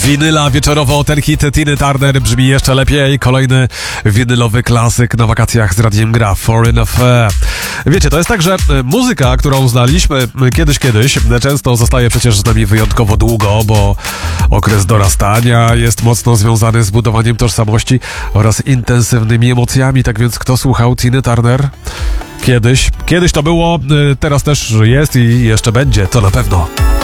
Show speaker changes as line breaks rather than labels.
Winyla wieczorowo, ten hit Tiny Turner brzmi jeszcze lepiej. Kolejny winylowy klasyk na wakacjach z Radiem gra, Foreign Affair. Wiecie, to jest tak, że muzyka, którą znaliśmy kiedyś, często zostaje przecież z nami wyjątkowo długo, bo okres dorastania jest mocno związany z budowaniem tożsamości oraz intensywnymi emocjami. Tak więc kto słuchał Tiny Turner? Kiedyś to było, teraz też jest i jeszcze będzie, to na pewno.